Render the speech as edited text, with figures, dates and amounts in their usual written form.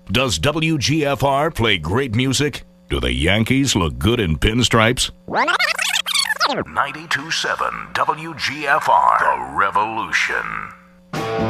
Does WGFR play great music? Do the Yankees look good in pinstripes? 92.7 WGFR, The Revolution.